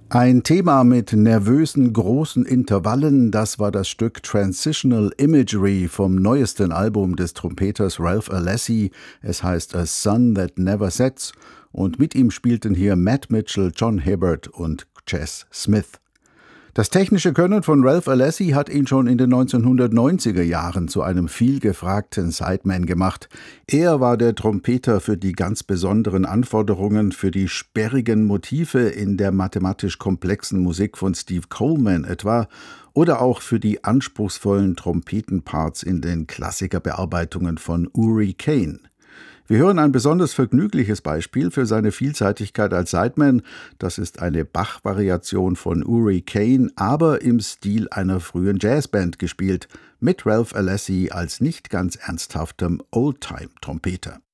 Ein Thema mit nervösen, großen Intervallen, das war das Stück Transitional Imagery vom neuesten Album des Trompeters Ralph Alessi. Es heißt A Sun That Never Sets und mit ihm spielten hier Matt Mitchell, John Hibbert und Chess Smith. Das technische Können von Ralph Alessi hat ihn schon in den 1990er Jahren zu einem vielgefragten Sideman gemacht. Er war der Trompeter für die ganz besonderen Anforderungen, für die sperrigen Motive in der mathematisch komplexen Musik von Steve Coleman etwa oder auch für die anspruchsvollen Trompetenparts in den Klassikerbearbeitungen von Uri Cain. Wir hören ein besonders vergnügliches Beispiel für seine Vielseitigkeit als Sideman. Das ist eine Bach-Variation von Uri Cain, aber im Stil einer frühen Jazzband gespielt, mit Ralph Alessi als nicht ganz ernsthaftem Oldtime-Trompeter.